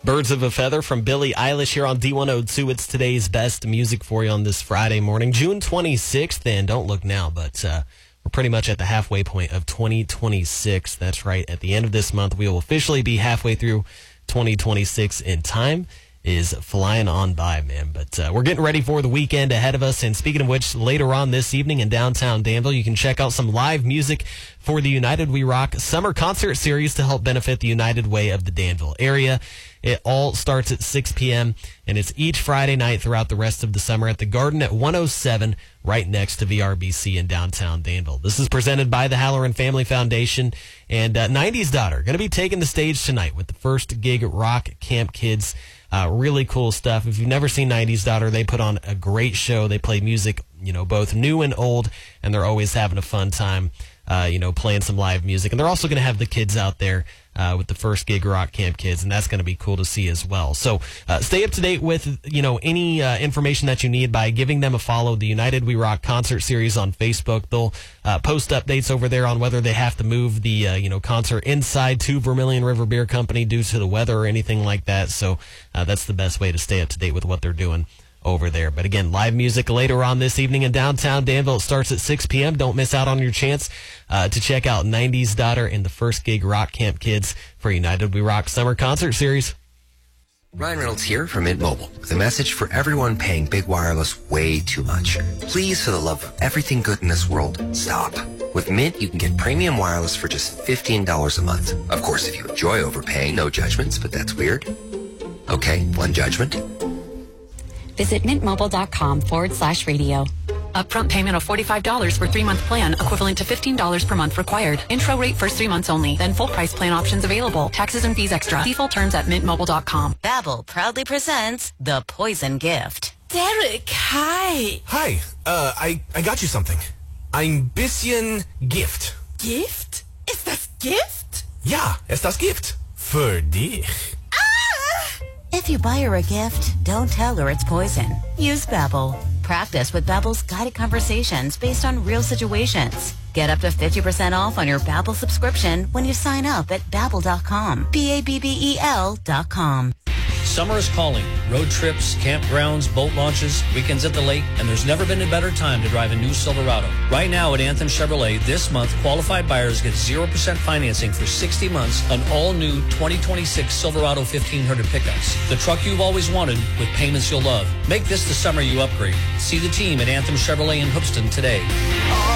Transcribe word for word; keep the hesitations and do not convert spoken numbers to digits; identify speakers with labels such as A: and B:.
A: Birds of a Feather from Billie Eilish here on D one oh two. It's today's best music for you on this Friday morning, June twenty-sixth. And don't look now, but uh, we're pretty much at the halfway point of twenty twenty-six. That's right. At the end of this month, we will officially be halfway through twenty twenty-six, and time is flying on by, man. But uh, we're getting ready for the weekend ahead of us. And speaking of which, later on this evening in downtown Danville, you can check out some live music for the United We Rock Summer Concert Series to help benefit the United Way of the Danville area. It all starts at six p.m., and it's each Friday night throughout the rest of the summer at the Garden at one oh seven, right next to V R B C in downtown Danville. This is presented by the Halloran Family Foundation, and uh, nineties Daughter going to be taking the stage tonight with the first gig at Rock Camp Kids. Uh, really cool stuff. If you've never seen nineties Daughter, they put on a great show. They play music, you know, both new and old, and they're always having a fun time, uh, you know, playing some live music. And they're also going to have the kids out there uh, with the first gig Rock Camp Kids, and that's going to be cool to see as well. So uh, stay up to date with, you know, any uh, information that you need by giving them a follow. The United We Rock Concert Series on Facebook. They'll uh, post updates over there on whether they have to move the, uh, you know, concert inside to Vermilion River Beer Company due to the weather or anything like that. So uh, that's the best way to stay up to date with what they're doing over there. But again, live music later on this evening in downtown Danville. It starts at six p.m. Don't miss out on your chance uh, to check out nineties Daughter and the first gig Rock Camp Kids for United We Rock Summer Concert Series.
B: Ryan Reynolds here from Mint Mobile with a message for everyone paying big wireless way too much. Please, for the love of everything good in this world, stop. With Mint, you can get premium wireless for just fifteen dollars a month. Of course, if you enjoy overpaying, no judgments, but that's weird. Okay, one judgment.
C: Visit mintmobile.com forward slash radio.
D: Upfront payment of forty-five dollars for three-month plan, equivalent to fifteen dollars per month required. Intro rate first three months only. Then full price plan options available. Taxes and fees extra. See full terms at mint mobile dot com.
E: Babbel proudly presents The Poison Gift.
F: Derek, hi.
G: Hi. Uh, I, I got you something. Ein bisschen Gift.
F: Gift? Ist das Gift?
G: Ja, ist das Gift. Für dich.
E: If you buy her a gift, don't tell her it's poison. Use Babbel. Practice with Babbel's guided conversations based on real situations. Get up to fifty percent off on your Babbel subscription when you sign up at babbel dot com. B A B B E L dot com.
H: Summer is calling. Road trips, campgrounds, boat launches, weekends at the lake, and there's never been a better time to drive a new Silverado. Right now at Anthem Chevrolet, this month, qualified buyers get zero percent financing for sixty months on all new twenty twenty-six Silverado fifteen hundred pickups. The truck you've always wanted with payments you'll love. Make this the summer you upgrade. See the team at Anthem Chevrolet in Hoopeston today.